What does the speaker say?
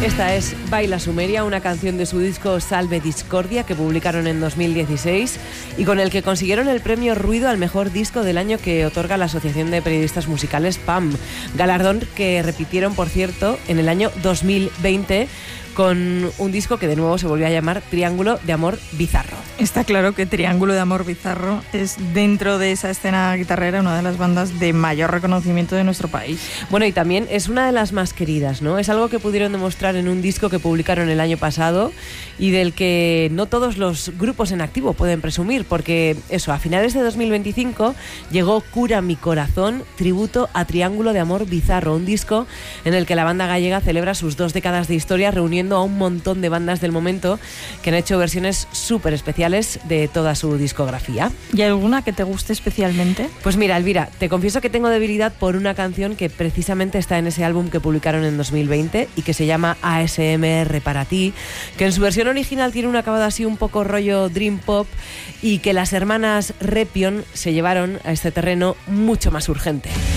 Esta es Baila Sumeria, una canción de su disco Salve Discordia que publicaron en 2016 y con el que consiguieron el premio Ruido al mejor disco del año que otorga la Asociación de Periodistas Musicales PAM, galardón que repitieron, por cierto, en el año 2020 con un disco que de nuevo se volvió a llamar Triángulo de Amor Bizarro. Está claro que Triángulo de Amor Bizarro es, dentro de esa escena guitarrera, una de las bandas de mayor reconocimiento de nuestro país. Bueno, y también es una de las más queridas, ¿no? Es algo que pudieron demostrar en un disco que publicaron el año pasado y del que no todos los grupos en activo pueden presumir, porque eso, a finales de 2025 llegó Cura mi corazón, tributo a Triángulo de Amor Bizarro, un disco en el que la banda gallega celebra sus 2 décadas de historia reuniendo a un montón de bandas del momento que han hecho versiones súper especiales de toda su discografía. ¿Y alguna que te guste especialmente? Pues mira, Elvira, te confieso que tengo debilidad por una canción que precisamente está en ese álbum que publicaron en 2020 y que se llama ASMR para ti, que en su versión original tiene un acabado así un poco rollo dream pop y que las hermanas Repion se llevaron a este terreno mucho más urgente.